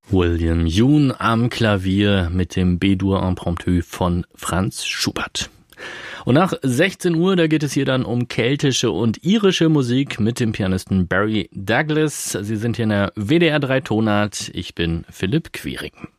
William Yoon am Klavier mit dem B-Dur Impromptu von Franz Schubert. Und nach 16 Uhr, da geht es hier dann um keltische und irische Musik mit dem Pianisten Barry Douglas. Sie sind hier in der WDR 3 Tonart. Ich bin Philipp Quiring.